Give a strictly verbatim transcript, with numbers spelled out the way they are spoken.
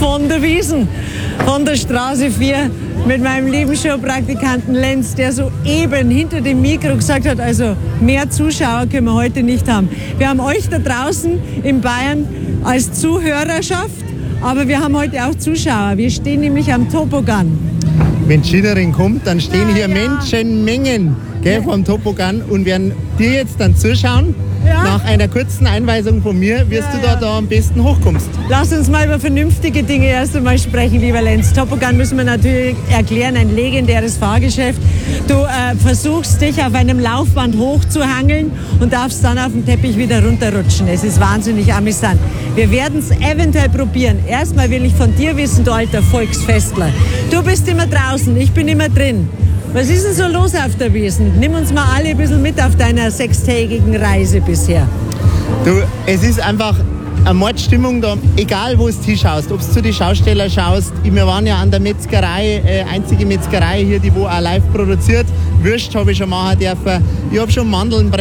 von der Wiesn, von der Straße vier mit meinem lieben Showpraktikanten Lenz, der soeben hinter dem Mikro gesagt hat, also mehr Zuschauer können wir heute nicht haben. Wir haben euch da draußen in Bayern als Zuhörerschaft, aber wir haben heute auch Zuschauer. Wir stehen nämlich am Toboggan. Wenn die Skilerin kommt, dann stehen Na, hier ja. Menschenmengen gell, vom Toboggan und werden dir jetzt dann zuschauen. Ja. Nach einer kurzen Einweisung von mir wirst Ja, du da, ja. da am besten hochkommst. Lass uns mal über vernünftige Dinge erst einmal sprechen, lieber Lenz. Toboggan müssen wir natürlich erklären, ein legendäres Fahrgeschäft. Du äh, versuchst dich auf einem Laufband hochzuhangeln und darfst dann auf dem Teppich wieder runterrutschen. Es ist wahnsinnig amüsant. Wir werden es eventuell probieren. Erstmal will ich von dir wissen, du alter Volksfestler. Du bist immer draußen, ich bin immer drin. Was ist denn so los auf der Wiesn? Nimm uns mal alle ein bisschen mit auf deiner sechstägigen Reise bisher. Du, es ist einfach eine Mordstimmung da, egal wo du hinschaust, ob du zu den Schaustellern schaust. Wir waren ja an der Metzgerei, äh, einzige Metzgerei hier, die wo auch live produziert. Würst habe ich schon machen dürfen. Ich habe schon Mandeln